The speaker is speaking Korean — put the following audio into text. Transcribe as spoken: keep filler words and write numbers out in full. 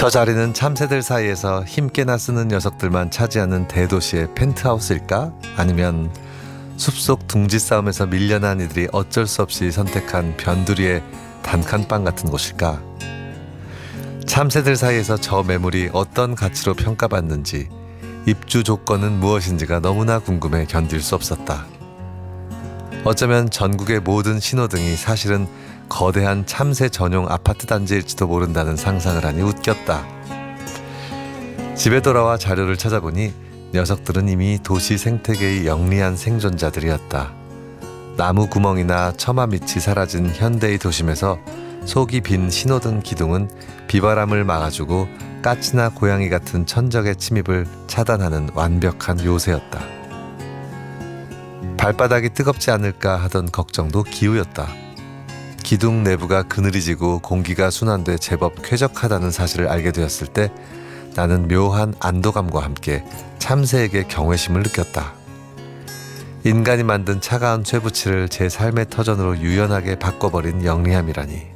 저 자리는 참새들 사이에서 힘께나 쓰는 녀석들만 차지하는 대도시의 펜트하우스일까? 아니면 숲속 둥지 싸움에서 밀려난 이들이 어쩔 수 없이 선택한 변두리의 단칸방 같은 곳일까? 참새들 사이에서 저 매물이 어떤 가치로 평가받는지, 입주 조건은 무엇인지가 너무나 궁금해 견딜 수 없었다. 어쩌면 전국의 모든 신호등이 사실은 거대한 참새 전용 아파트 단지일지도 모른다는 상상을 하니 웃겼다. 집에 돌아와 자료를 찾아보니 녀석들은 이미 도시 생태계의 영리한 생존자들이었다. 나무 구멍이나 처마 밑이 사라진 현대의 도심에서 속이 빈 신호등 기둥은 비바람을 막아주고 까치나 고양이 같은 천적의 침입을 차단하는 완벽한 요새였다. 발바닥이 뜨겁지 않을까 하던 걱정도 기우였다. 기둥 내부가 그늘이지고 공기가 순환돼 제법 쾌적하다는 사실을 알게 되었을 때 나는 묘한 안도감과 함께 참새에게 경외심을 느꼈다. 인간이 만든 차가운 쇠붙이를 제 삶의 터전으로 유연하게 바꿔버린 영리함이라니.